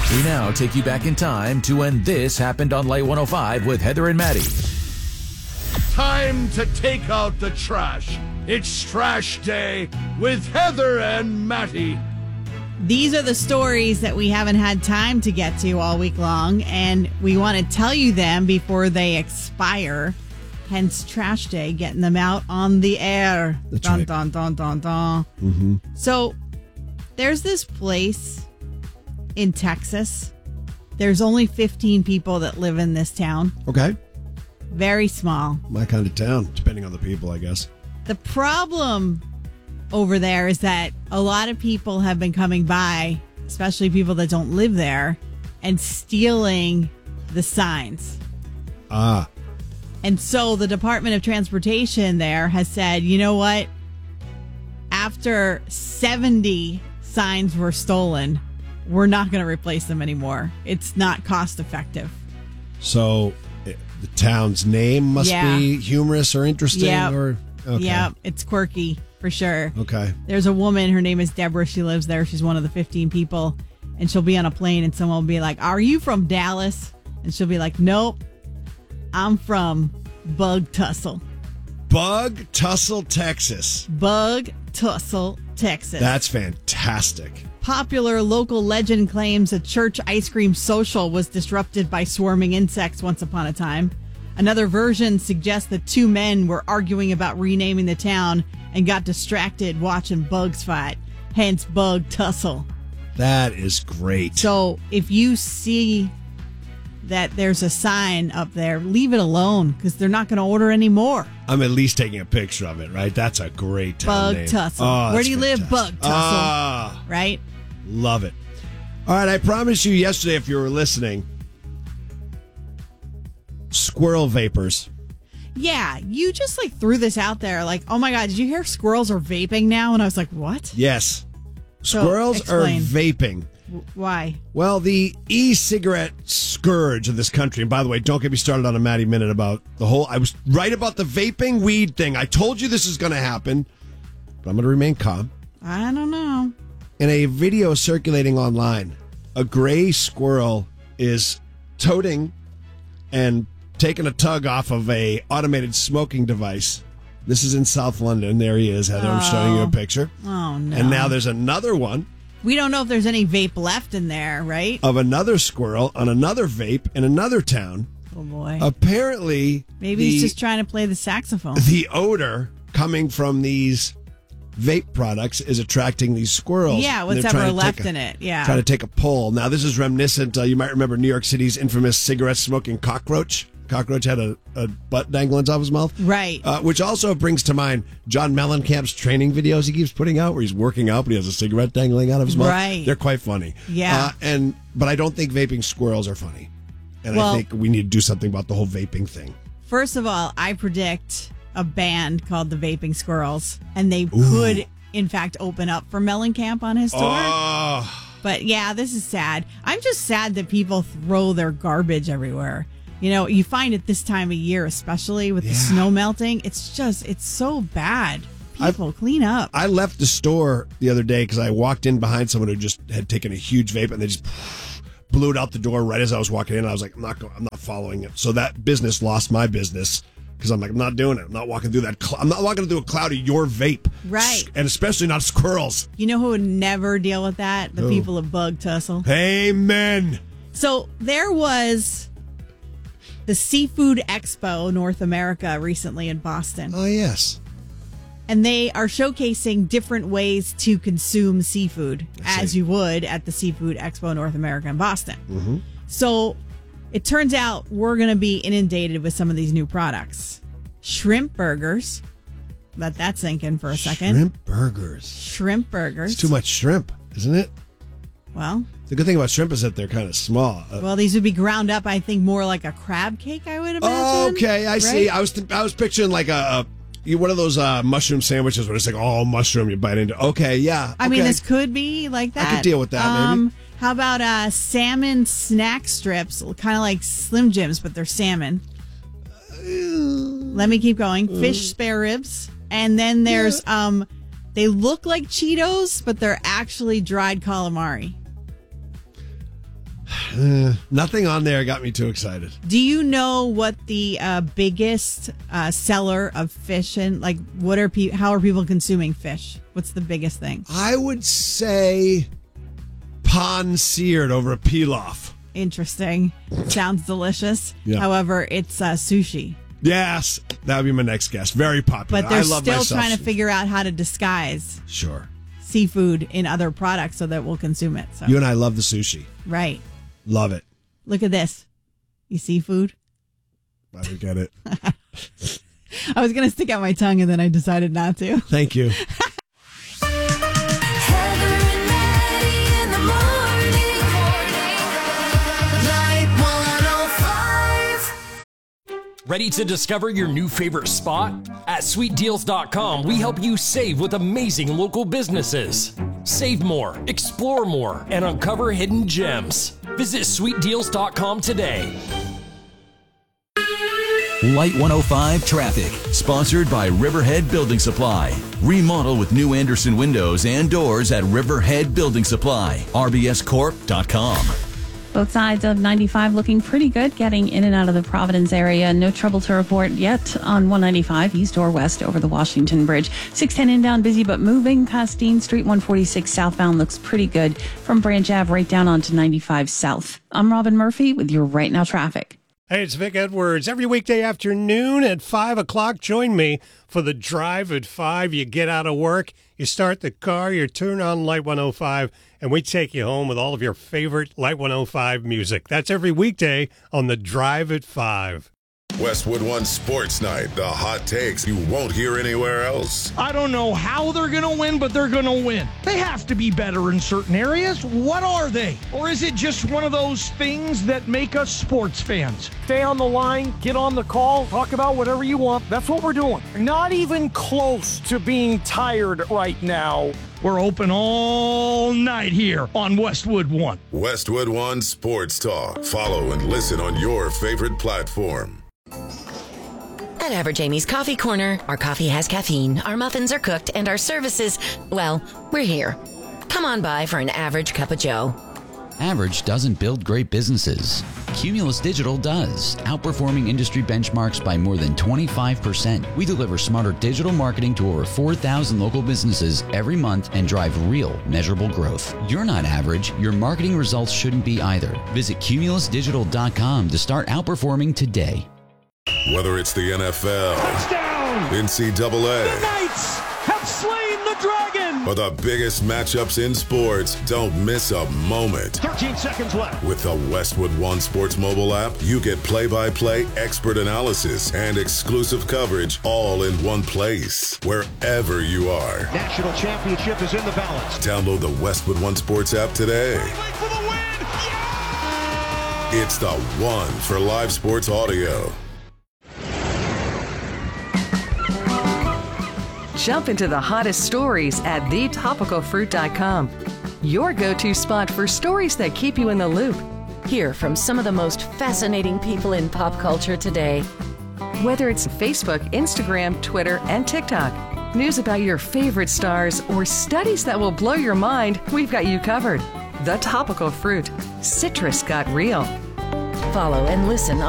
We now take you back in time to when this happened on Light 105 with Heather and Maddie. Time to take out the trash. It's Trash Day with Heather and Matty. These are the stories that we haven't had time to get to all week long, and we want to tell you them before they expire. Hence Trash Day, getting them out on the air. That's dun, right. dun, dun, dun, dun. Mm-hmm. So there's this place in Texas. There's only 15 people that live in this town. Okay. Very small. My kind of town, depending on the people, I guess. The problem over there is that a lot of people have been coming by, especially people that don't live there, and stealing the signs. Ah. And so the Department of Transportation there has said, you know what? After 70 signs were stolen, we're not going to replace them anymore. It's not cost effective. So the town's name must be humorous or interesting? Yep. Or okay. Yeah, it's quirky for sure. Okay. There's a woman, her name is Deborah. She lives there. She's one of the 15 people. And she'll be on a plane and someone will be like, are you from Dallas? And she'll be like, nope, I'm from Bug Tussle. Bug Tussle, Texas. Bug Tussle, Texas. That's fantastic. Popular local legend claims a church ice cream social was disrupted by swarming insects once upon a time. Another version suggests that two men were arguing about renaming the town and got distracted watching bugs fight, hence Bug Tussle. That is great. So if you see that there's a sign up there, leave it alone because they're not going to order any more. I'm at least taking a picture of it, right? That's a great town name. Bug Tussle. Oh, Where do you live? fantastic. Bug Tussle. Right? Love it. All right, I promised you yesterday, if you were listening, squirrel vapors. Yeah, you just threw this out there like, oh my God, did you hear squirrels are vaping now? And I was like, what? Yes. So, Squirrels are explain. vaping. Why? Well, the e-cigarette scourge of this country, and by the way, don't get me started on a Maddie Minute about the whole, I was right about the vaping weed thing. I told you this is going to happen, but I'm going to remain calm. I don't know. In a video circulating online, a gray squirrel is toting and taking a tug off of a automated smoking device. This is in South London. There he is, Heather. I'm showing you a picture. Oh, no. And now there's another one We don't know if there's any vape left in there, right? of another squirrel on another vape in another town. Oh, boy. Apparently, Maybe he's just trying to play the saxophone. the odor coming from these vape products is attracting these squirrels. Yeah, And what's they're ever trying to left take a- in it. Yeah. Trying to take a pull. Now, this is reminiscent. You might remember New York City's infamous cigarette-smoking cockroach. Cockroach had a butt dangling off his mouth. Right. Which also brings to mind John Mellencamp's training videos he keeps putting out where he's working out, but he has a cigarette dangling out of his mouth. Right. They're quite funny. Yeah. But I don't think vaping squirrels are funny. And Well- I think we need to do something about the whole vaping thing. First of all, I predict a band called the Vaping Squirrels, and they could, in fact, open up for Mellencamp on his tour. Oh. But yeah, this is sad. I'm just sad that people throw their garbage everywhere. You know, you find it this time of year, especially with the snow melting. It's so bad. People, clean up. I left the store the other day because I walked in behind someone who just had taken a huge vape and they just blew it out the door right as I was walking in. I was like, I'm not following it. So that business lost my business because I'm like, I'm not doing it. I'm not walking through that. I'm not walking through a cloud of your vape. Right. And especially not squirrels. You know who would never deal with that? The Who? people of Bug Tussle. Amen. So there was the Seafood Expo North America recently in Boston. Oh, yes. And they are showcasing different ways to consume seafood, as you would at the Seafood Expo North America in Boston. Mm-hmm. So it turns out we're going to be inundated with some of these new products. Shrimp burgers. Let that sink in for a second. Shrimp burgers. Shrimp burgers. It's too much shrimp, isn't it? Well, The good thing about shrimp is that they're kind of small. these would be ground up, I think, more like a crab cake, I would imagine. Oh, okay, I see. Right? I was picturing like one of those mushroom sandwiches where it's like all mushroom you bite into. Okay, yeah. I mean, okay. this could be like that. I could deal with that, maybe. How about salmon snack strips, kind of like Slim Jims, but they're salmon. Let me keep going. Fish spare ribs. And then there's, they look like Cheetos, but they're actually dried calamari. Nothing on there got me too excited. Do you know what the biggest seller of fish and like how are people consuming fish? What's the biggest thing? I would say pond seared over a pilaf. Interesting. Sounds delicious. Yeah. However, it's sushi. Yes, that would be my next guess. Very popular. But they're I love still myself trying to some- figure out how to disguise Sure. seafood in other products so that we'll consume it. So. You and I love the sushi. Right. Love it. Look at this. You see food? I don't get it. I was going to stick out my tongue and then I decided not to. Thank you. Heather and Maddie in the morning. Light 105. Ready to discover your new favorite spot? At sweetdeals.com, we help you save with amazing local businesses. Save more, explore more, and uncover hidden gems. Visit sweetdeals.com today. Light 105 Traffic, sponsored by Riverhead Building Supply. Remodel with new Anderson windows and doors at Riverhead Building Supply. RBScorp.com. Both sides of 95 looking pretty good getting in and out of the Providence area. No trouble to report yet on 195 east or west over the Washington Bridge. 610 inbound busy but moving past Dean Street. 146 southbound looks pretty good from Branch Ave right down onto 95 south. I'm Robin Murphy with your Right Now traffic. Hey, it's Vic Edwards. Every weekday afternoon at 5 o'clock, join me for the Drive at 5. You get out of work, you start the car, you turn on Light 105, and we take you home with all of your favorite Light 105 music. That's every weekday on the Drive at 5. Westwood One Sports Night, the hot takes you won't hear anywhere else. I don't know how they're going to win, but they're going to win. They have to be better in certain areas. What are they? Or is it just one of those things that make us sports fans? Stay on the line, get on the call, talk about whatever you want. That's what we're doing. Not even close to being tired right now. We're open all night here on Westwood One. Westwood One Sports Talk. Follow and listen on your favorite platform. At Average Amy's Coffee Corner, our coffee has caffeine, our muffins are cooked, and our services, well, we're here. Come on by for an average cup of joe. Average doesn't build great businesses. Cumulus Digital does, outperforming industry benchmarks by more than 25%. We deliver smarter digital marketing to over 4,000 local businesses every month and drive real, measurable growth. You're not average. Your marketing results shouldn't be either. Visit cumulusdigital.com to start outperforming today. Whether it's the NFL, Touchdown! NCAA, The Knights have slain the dragon! or the biggest matchups in sports, don't miss a moment. 13 seconds left. With the Westwood One Sports mobile app, you get play-by-play expert analysis and exclusive coverage all in one place, wherever you are. National championship is in the balance. Download the Westwood One Sports app today. For the win! Yeah! It's the one for live sports audio. Jump into the hottest stories at thetopicalfruit.com. Your go-to spot for stories that keep you in the loop. Hear from some of the most fascinating people in pop culture today. Whether it's Facebook, Instagram, Twitter, and TikTok, news about your favorite stars, or studies that will blow your mind, we've got you covered. The Topical Fruit. Citrus got real. Follow and listen